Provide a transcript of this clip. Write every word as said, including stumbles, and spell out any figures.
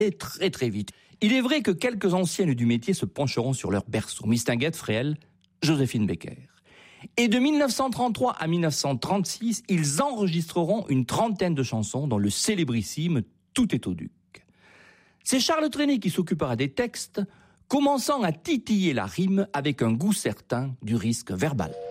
Et très très vite. Il est vrai que quelques anciennes du métier se pencheront sur leur berceau. Mistinguett, Fréhel, Joséphine Baker. Et de mille neuf cent trente-trois à mille neuf cent trente-six, ils enregistreront une trentaine de chansons dans le célébrissime Tout est au Duc. C'est Charles Trenet qui s'occupera des textes, commençant à titiller la rime avec un goût certain du risque verbal.